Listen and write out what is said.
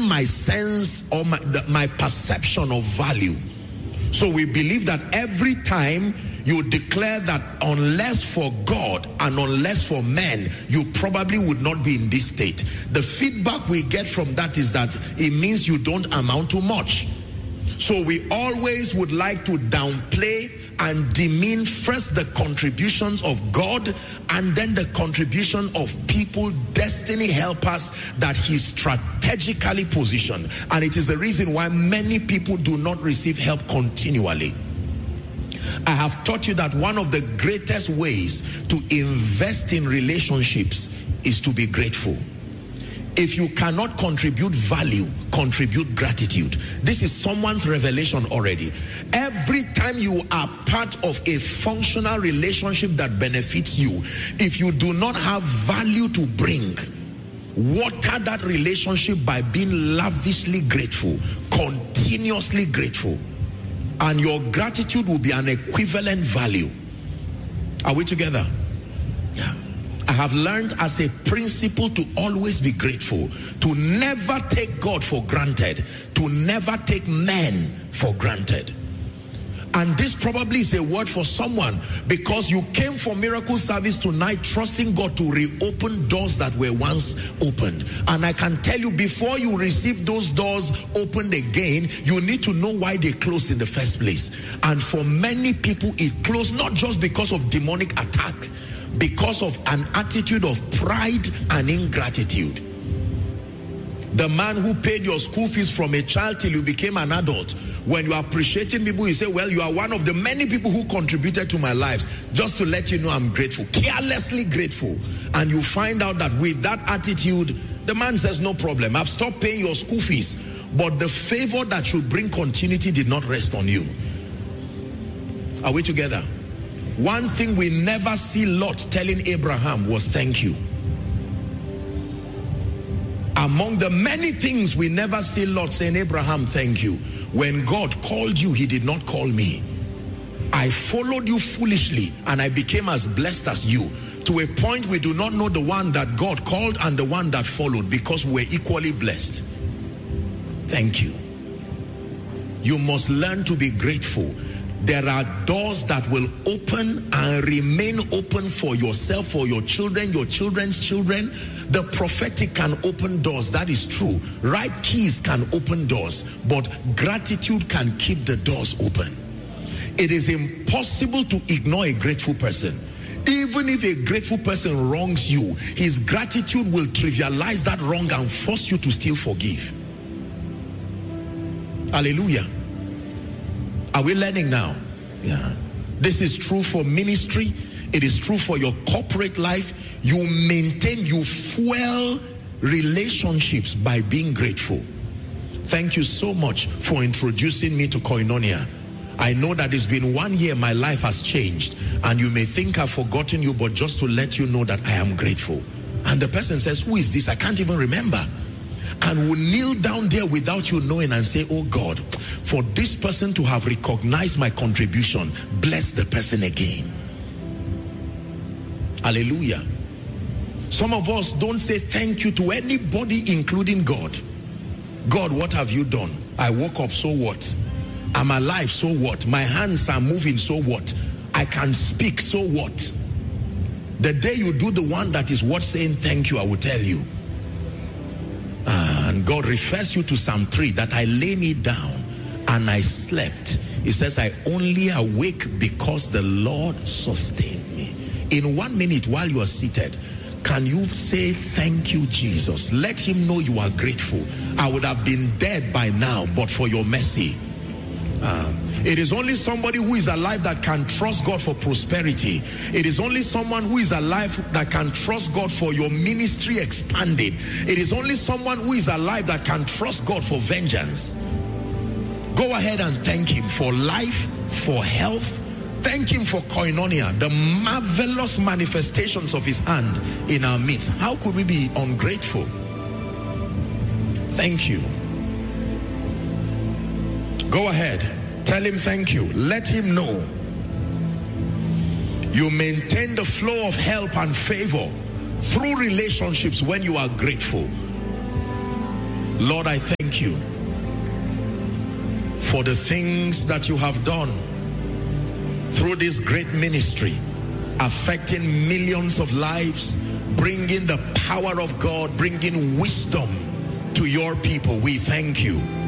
my sense or my perception of value. So we believe that every time you declare that unless for God and unless for men, you probably would not be in this state. The feedback we get from that is that it means you don't amount to much. So we always would like to downplay and demean first the contributions of God and then the contribution of people, destiny helpers that He strategically positioned. And it is the reason why many people do not receive help continually. I have taught you that one of the greatest ways to invest in relationships is to be grateful. If you cannot contribute value, contribute gratitude. This is someone's revelation already. Every time you are part of a functional relationship that benefits you, if you do not have value to bring, water that relationship by being lavishly grateful, continuously grateful. And your gratitude will be an equivalent value. Are we together? Yeah. I have learned as a principle to always be grateful, to never take God for granted, to never take men for granted. And this probably is a word for someone, because you came for miracle service tonight trusting God to reopen doors that were once opened. And I can tell you, before you receive those doors opened again, you need to know why they closed in the first place. And for many people, it closed not just because of demonic attack, because of an attitude of pride and ingratitude. The man who paid your school fees from a child till you became an adult, when you are appreciating people, you say, well, you are one of the many people who contributed to my lives. Just to let you know, I'm grateful, carelessly grateful. And you find out that with that attitude, the man says, no problem, I've stopped paying your school fees. But the favor that should bring continuity did not rest on you. Are we together? One thing we never see Lot telling Abraham was thank you. Among the many things we never see Lot saying, Abraham, thank you. When God called you, He did not call me. I followed you foolishly and I became as blessed as you. To a point we do not know the one that God called and the one that followed, because we're equally blessed. Thank you. You must learn to be grateful. There are doors that will open and remain open for yourself, for your children, your children's children. The prophetic can open doors, that is true. Right keys can open doors, but gratitude can keep the doors open. It is impossible to ignore a grateful person. Even if a grateful person wrongs you, his gratitude will trivialize that wrong and force you to still forgive. Hallelujah. Are we learning now? Yeah. This is true for ministry. It is true for your corporate life. You maintain, you fuel relationships by being grateful. Thank you so much for introducing me to Koinonia. I know that it's been 1 year, my life has changed, and you may think I've forgotten you, but just to let you know that I am grateful. And the person says, who is this? I can't even remember. And will kneel down there without you knowing and say, oh God, for this person to have recognized my contribution, bless the person again. Hallelujah. Some of us don't say thank you to anybody, including God. God, what have you done? I woke up, so what? I'm alive, so what? My hands are moving, so what? I can speak, so what? The day you do the one that is worth saying thank you, I will tell you. And God refers you to Psalm 3, that I lay me down and I slept. He says, I only awake because the Lord sustained me. In 1 minute while you are seated, can you say thank you, Jesus? Let him know you are grateful. I would have been dead by now, but for your mercy. It is only somebody who is alive that can trust God for prosperity. It is only someone who is alive that can trust God for your ministry expanding. It is only someone who is alive that can trust God for vengeance. Go ahead and thank him for life, for health. Thank him for Koinonia, the marvelous manifestations of his hand in our midst. How could we be ungrateful? Thank you. Go ahead. Tell him thank you. Let him know. You maintain the flow of help and favor through relationships when you are grateful. Lord, I thank you. thank you for the things that you have done through this great ministry, affecting millions of lives, bringing the power of God, bringing wisdom to your people. We thank you.